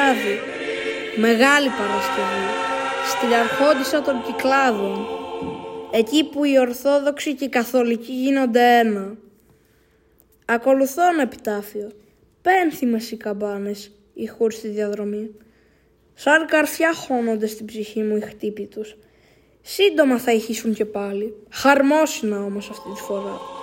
βράδυ. Μεγάλη Παρασκευή, στην Αρχόντισσα των Κυκλάδων, εκεί που οι Ορθόδοξοι και οι Καθολικοί γίνονται ένα. Ακολουθών επιτάφιο, πένθυμες οι καμπάνες, ηχούν στη διαδρομή. Σαν καρφιά χώνονται στην ψυχή μου οι χτύποι τους. Σύντομα θα ηχήσουν και πάλι, χαρμόσυνα όμως αυτή τη φορά.